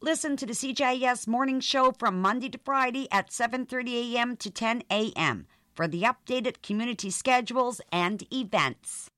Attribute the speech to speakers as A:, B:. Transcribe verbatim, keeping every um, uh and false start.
A: Listen to the C J I S Morning Show from Monday to Friday at seven thirty a.m. to ten a.m. for the updated community schedules and events.